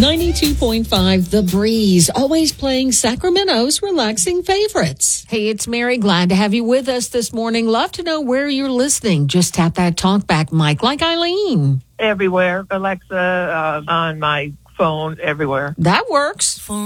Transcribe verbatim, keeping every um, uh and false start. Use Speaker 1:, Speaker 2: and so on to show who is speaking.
Speaker 1: ninety-two point five The Breeze, always playing Sacramento's relaxing favorites. Hey, it's Mary. Glad to have you with us this morning. Love to know where you're listening. Just tap that talkback mic like Eileen.
Speaker 2: Everywhere. Alexa, uh, on my phone, everywhere.
Speaker 1: That works.